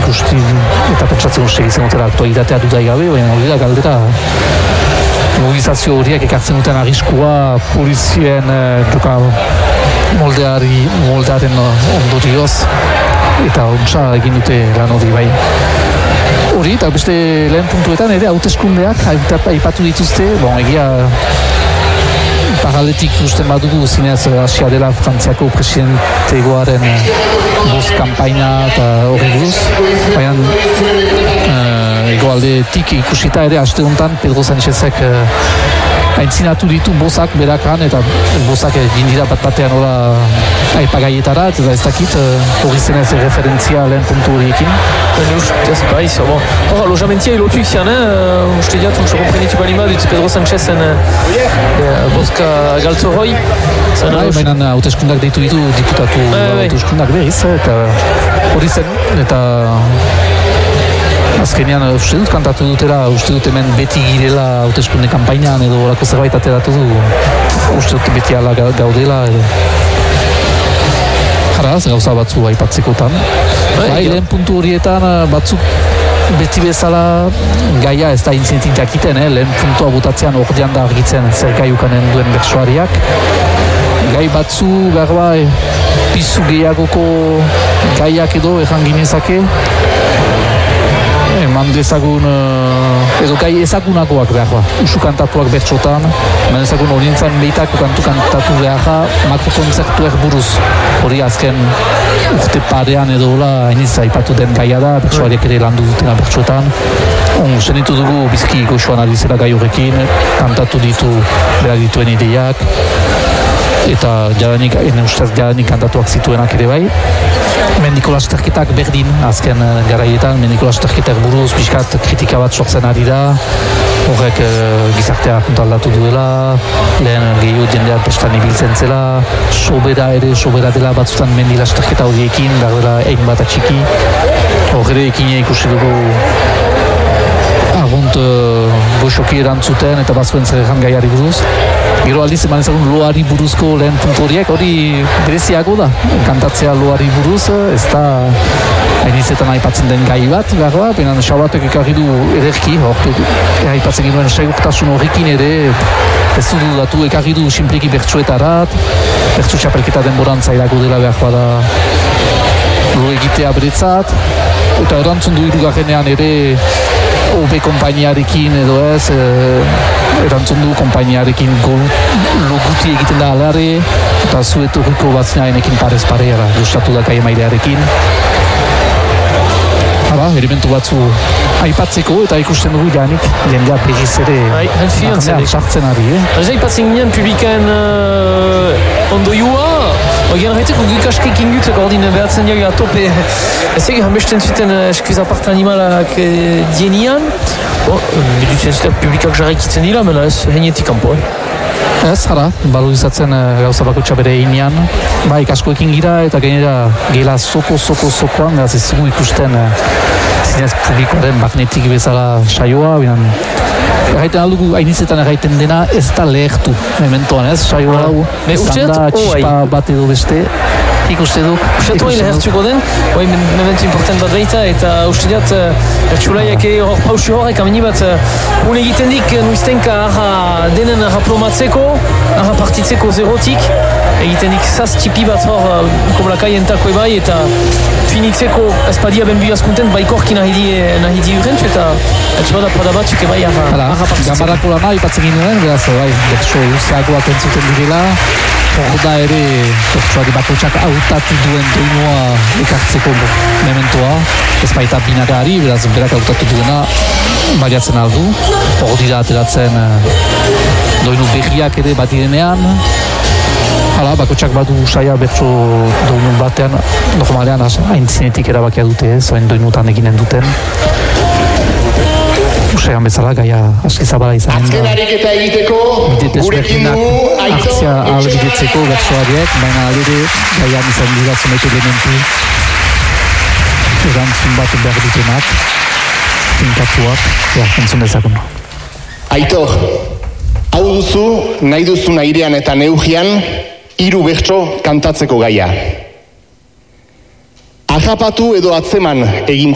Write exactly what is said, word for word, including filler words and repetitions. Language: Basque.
ikusti eta pentsatzen uste izan dutela aktualitatea dudai gabe, baina hori da galdera mobilizazio horiek ekartzen duten arriskua polizien joka moldeari, moldearen ondorioz eta ontsa egin dute lan hori bai. Hori, eta beste lehen puntuetan ere hauteskundeak aipatu dituzte, bon, egia paraletik usten badugu zinez hasia dela Frantziako presidentegoaren boz kanpaina eta hori buruz, baina uh, egoaldetik ikusita ere haste honetan Pedro Sánchezek uh, aintzinatu ditu bozak berakan eta bozak jindira bat batean hola aipagaietara, eta ez dakit hori zenez referentzia lehen puntu horiekin. Ez bai, zo, bon. Hor, alojamentia ilotu ikian, uste diat, uste komprenitu balima dut Pedro Sánchezen bozka galtzo hoi. Baina hauteskundak deitu ditu diputatu hauteskundak berriz, eta hori zen, eta azkenean uste dut kantatu dutela, uste dut hemen beti girela hauteskunde kampainan edo horako zerbait ateratu du, uste dut beti ala gaudela edo jaraz, gauza batzu aipatzekotan. Bai, lehen puntu horietan batzuk beti bezala gaia ez da intzinetik jakiten, eh? Lehen puntua botatzean ordean da argitzen zer gai ukanen duen bertsoariak. Gai batzu garba pizu gehiagoko gaiak edo erran ginezake. Eman dezagun, edo gai ezagunakoak behar ba, usu kantatuak bertxotan, eman dezagun orientzan behitako kantu kantatu behar makrokontzertuak buruz. Hori azken urte parean edo hola hainiz aipatu den gaia da, bertsoariek ere landu dutena bertxotan. On, zenitu dugu bizki goxoan adizela gai horrekin, kantatu ditu behar dituen ideiak, eta jadanik, ene ustez jadanik kantatuak zituenak ere bai. Mendiko lasterketak berdin, azken garaietan, mendiko lasterketak buruz, pixkat kritika bat sortzen ari da, horrek e, gizartea kontaldatu duela, lehen gehiago jendeak bestan ibiltzen zela, sobera ere, sobera dela batzutan mendi lasterketa horiekin, behar dela egin bat atxiki, horre ekin ikusi dugu argunt uh, goxoki erantzuten eta bazuen zer egan gaiari buruz. Gero aldiz eman ezagun loari buruzko lehen puntu horiek, hori bereziago da, kantatzea loari buruz, ez da hainizetan aipatzen den gai bat, behar bat, baina Xabatek ekarri du ederki, hortu aipatzen genuen segurtasun horrekin ere, ez du datu ekarri du simpliki bertsuetarat, bertsu txapelketa denboran zailako dela behar bada lo egitea beretzat, eta erantzun du hirugarrenean ere O B konpainiarekin edo ez, e, erantzun du konpainiarekin loguti egiten da alare, eta zueturriko batzinaenekin parez pareara, gustatu da kai mailearekin. Hala, elementu batzu aipatzeko eta ikusten dugu janik, jendea berriz ere sartzen ari, eh? Aja aipatzen ginen publikaen uh, ondoiua, Oigan haiteko gukaskekin gut, ordin behatzen diago atope ez egin hanbesten zuten eskwiza parte animalak dienian. Bidutzen zuten publikak jarraikitzen dira, mena ez heinetik kanpo. Ez, hara, balorizatzen gauza bakotxa bere inean. Ba, ikaskoekin gira eta gainera gela soko-soko-sokoan, beraz ez dugu ikusten zinez publikoaren magnetik bezala saioa, binan erraiten aldugu hainizetan erraiten dena ez da lehertu mementoan, ez? Saioa hau, izan da, txispa bat edo beste, ikuste duk. Ustetu hain lehertuko den, hoi mementu important bat baita, eta uste diat, ertsulaiak hor pausi horrek, ameni bat, un egiten dik nuiztenka arra denen arra plomatzeko, arra partitzeko zerotik, egiten dik zaz txipi bat hor, koblaka entako ebai, eta finitzeko espadia ben biazkunten, baikorki nahi di urrentzu, eta etxabada pada batzuk ebai arra partitzeko. Gamarako lana ipatzen ginen, beraz, bai, bertso luzeagoak entzuten direla, hor da ere, bertsoari bakotxak hautatu duen doinua ekartzeko mementoa, ez baita binakari, beraz, berak hautatu duena, baliatzen aldu, hor dira ateratzen doinu berriak ere bat direnean, hala, bakotxak badu saia bertso doinu batean, normalean haintzinetik erabakia dute, zoen doinutan eginen duten. Usean bezala, gaia aski zabala izanen da. Azken ariketa egiteko, gurekin du, hartzia ahalbidetzeko bertsoariek, baina alire gaian izan dira zonetu elementu erantzun bat behar dutenak, finkatuak, ja, entzun dezagun. Aitor, hau duzu, nahi duzu airean eta neugian, hiru bertso kantatzeko gaia. Arrapatu edo atzeman egin